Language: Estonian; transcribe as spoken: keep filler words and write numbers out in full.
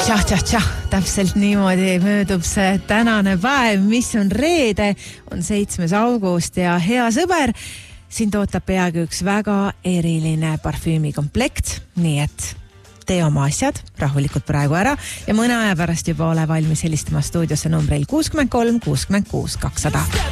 Tšah, tšah, tšah, täpselt niimoodi möödub see tänane päev, mis on reede, on seitsmes august ja hea sõber, siin tootab peagi üks väga eriline parfüümikomplekt, nii et tee oma asjad rahulikult praegu ära ja mõne aja pärast juba ole valmis helistama stuudiosse numbril kuuskümmend kolm kuuskümmend kuus kakssada.